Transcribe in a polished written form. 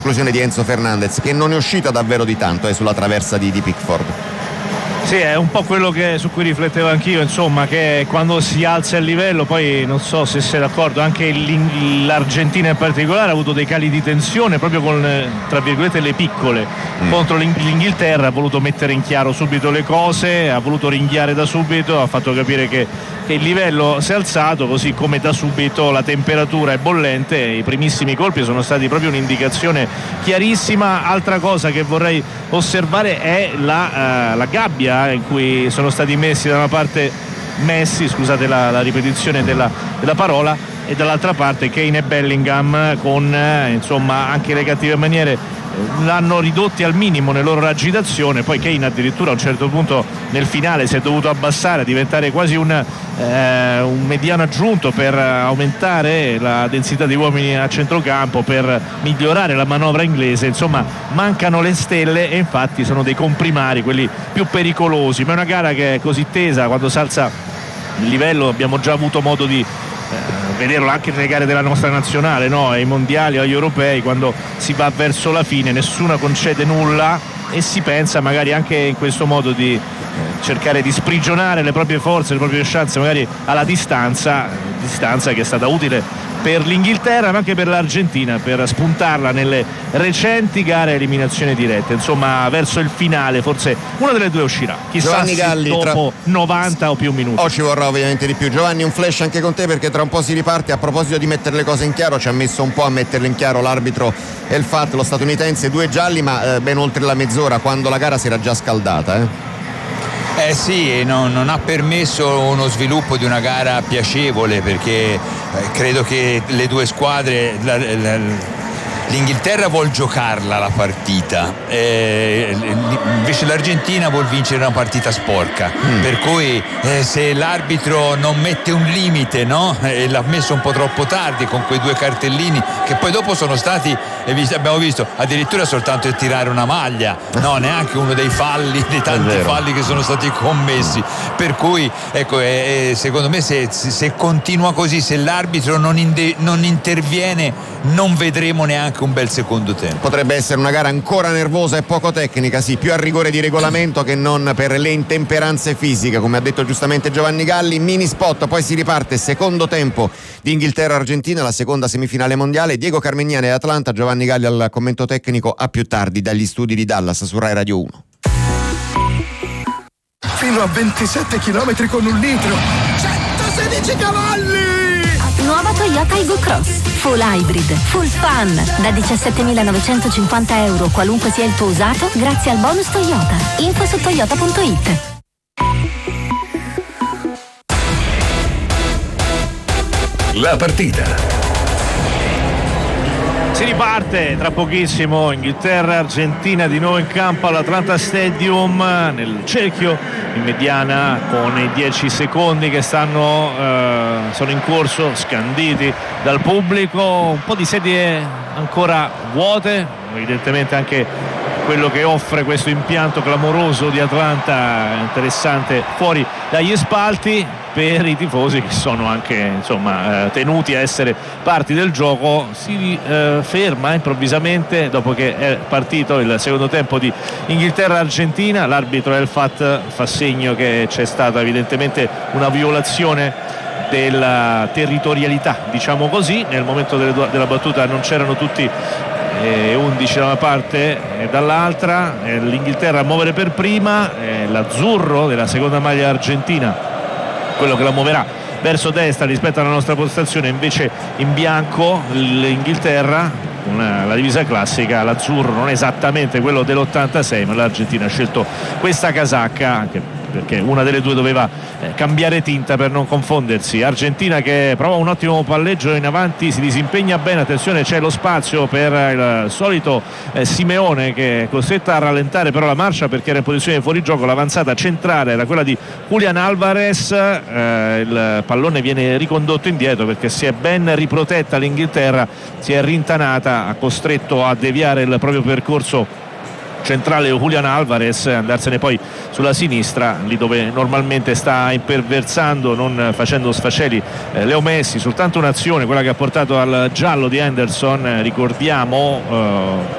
Conclusione di Enzo Fernandez, che non è uscita davvero di tanto sulla traversa di Pickford. Sì, è un po' quello su cui riflettevo anch'io, insomma, che quando si alza il livello, poi non so se sei d'accordo, anche l'Argentina in particolare ha avuto dei cali di tensione proprio con, tra virgolette, le piccole contro l'Inghilterra. Ha voluto mettere in chiaro subito le cose, ha voluto ringhiare da subito, ha fatto capire che il livello si è alzato, così come da subito la temperatura è bollente. I primissimi colpi sono stati proprio un'indicazione chiarissima. Altra cosa che vorrei osservare è la gabbia in cui sono stati messi da una parte scusate la ripetizione della parola, e dall'altra parte Kane e Bellingham, con insomma anche le cattive maniere l'hanno ridotti al minimo nella loro agitazione. Poi Kane addirittura a un certo punto nel finale si è dovuto abbassare a diventare quasi un mediano aggiunto per aumentare la densità di uomini a centrocampo, per migliorare la manovra inglese. Insomma, mancano le stelle e infatti sono dei comprimari quelli più pericolosi, ma è una gara che è così tesa, quando si alza il livello abbiamo già avuto modo di vederlo anche nelle gare della nostra nazionale, no? Ai mondiali o agli europei, quando si va verso la fine nessuna concede nulla e si pensa magari anche in questo modo di cercare di sprigionare le proprie forze, le proprie chance magari alla distanza che è stata utile per l'Inghilterra ma anche per l'Argentina, per spuntarla nelle recenti gare a eliminazione diretta. Insomma, verso il finale forse una delle due uscirà, chissà Giovanni Galli, dopo 90 o più minuti. Ci vorrà ovviamente di più. Giovanni, un flash anche con te, perché tra un po' si riparte. A proposito di mettere le cose in chiaro, ci ha messo un po' a metterle in chiaro l'arbitro El Fat, lo statunitense, 2 gialli ma ben oltre la mezz'ora, quando la gara si era già scaldata. Sì, non ha permesso uno sviluppo di una gara piacevole, perché credo che le due squadre, l'Inghilterra vuol giocarla la partita, invece l'Argentina vuol vincere una partita sporca, per cui se l'arbitro non mette un limite, no? E l'ha messo un po' troppo tardi con quei 2 cartellini che poi dopo sono stati, abbiamo visto addirittura soltanto tirare una maglia, no, neanche uno dei falli, dei tanti falli che sono stati commessi, per cui ecco, secondo me se continua così, se l'arbitro non interviene, non vedremo neanche un bel secondo tempo. Potrebbe essere una gara ancora nervosa e poco tecnica, sì, più a rigore di regolamento che non per le intemperanze fisiche, come ha detto giustamente Giovanni Galli. Mini spot, poi si riparte, secondo tempo di Inghilterra-Argentina, la seconda semifinale mondiale. Diego Carmignani e Atlanta, Giovanni Galli al commento tecnico. A più tardi dagli studi di Dallas su Rai Radio 1. Fino a 27 km con un litro, 116 cavalli! Nuova Toyota Aygo Cross, full hybrid, full fun, da 17.950 euro qualunque sia il tuo usato, grazie al bonus Toyota. Info su toyota.it. La partita. Si riparte tra pochissimo. Inghilterra-Argentina di nuovo in campo all'Atlanta Stadium, nel cerchio in mediana, con i 10 secondi che sono in corso, scanditi dal pubblico. Un po' di sedie ancora vuote, evidentemente anche quello che offre questo impianto clamoroso di Atlanta, interessante, fuori dagli spalti, per i tifosi che sono anche tenuti a essere parti del gioco. Si ferma improvvisamente dopo che è partito il secondo tempo di Inghilterra-Argentina. L'arbitro El Fat fa segno che c'è stata evidentemente una violazione della territorialità, diciamo così. Nel momento della battuta non c'erano tutti 11 da una parte e dall'altra. L'Inghilterra a muovere per prima, l'azzurro della seconda maglia argentina quello che la muoverà verso destra rispetto alla nostra postazione, invece in bianco l'Inghilterra con la divisa classica. L'azzurro non è esattamente quello dell'86, ma l'Argentina ha scelto questa casacca anche perché una delle due doveva cambiare tinta per non confondersi. Argentina che prova un ottimo palleggio in avanti, si disimpegna bene, attenzione, c'è lo spazio per il solito Simeone, che è costretto a rallentare però la marcia perché era in posizione di fuorigioco. L'avanzata centrale era quella di Julián Álvarez, il pallone viene ricondotto indietro perché si è ben riprotetta l'Inghilterra, si è rintanata, ha costretto a deviare il proprio percorso centrale Julián Álvarez, andarsene poi sulla sinistra, lì dove normalmente sta imperversando, non facendo sfaceli Leo Messi. Soltanto un'azione, quella che ha portato al giallo di Henderson, ricordiamo